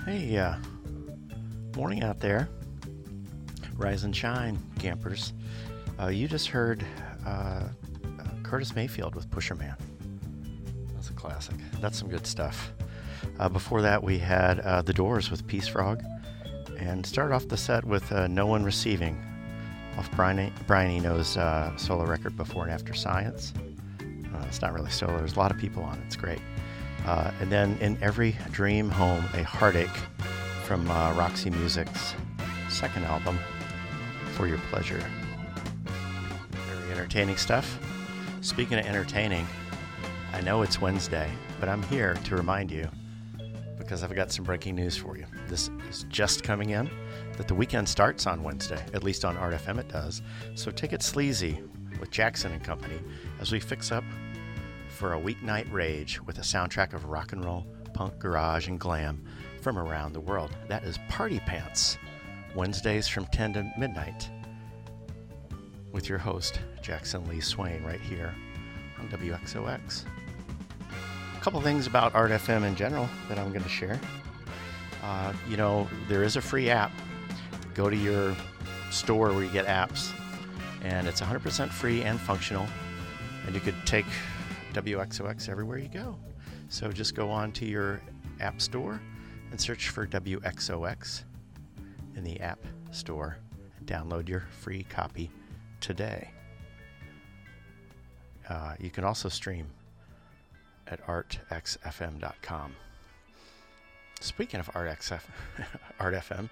Hey, morning out there. Rise and shine, campers. You just heard Curtis Mayfield with Pusher Man. That's a classic. That's some good stuff. Before that, we had The Doors with Peace Frog. And started off the set with No One Receiving off Brian Eno's solo record Before and After Science. It's not really solo. There's a lot of people on it. It's great. And then In Every Dream Home, a Heartache from Roxy Music's second album, For Your Pleasure. Very entertaining stuff. Speaking of entertaining, I know it's Wednesday, but I'm here to remind you because I've got some breaking news for you. This is just coming in that the weekend starts on Wednesday, at least on Art FM it does. So take it sleazy with Jackson and Company as we fix up for a weeknight rage with a soundtrack of rock and roll, punk, garage, and glam from around the world. That is Party Pants, Wednesdays from 10 to midnight with your host, Jackson Lee Swain, right here on WXOX. A couple things about Art FM in general that I'm going to share. There is a free app. Go to your store where you get apps, and it's 100% free and functional, and you could take WXOX everywhere you go. So just go on to your app store and search for WXOX in the app store and download your free copy today. You can also stream at artxfm.com. Speaking of Art FM,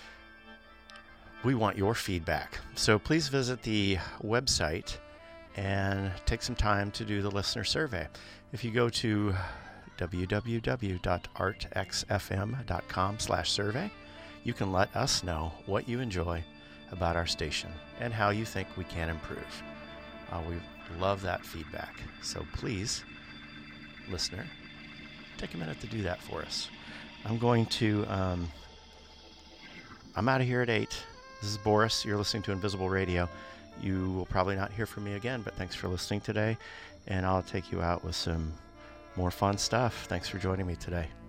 we want your feedback. So please visit the website and take some time to do the listener survey. If you go to www.artxfm.com/survey, you can let us know what you enjoy about our station and how you think we can improve. We love that feedback. So please, listener, take a minute to do that for us. I'm out of here at 8. This is Boris. You're listening to Invisible Radio. You will probably not hear from me again, but thanks for listening today, and I'll take you out with some more fun stuff. Thanks for joining me today.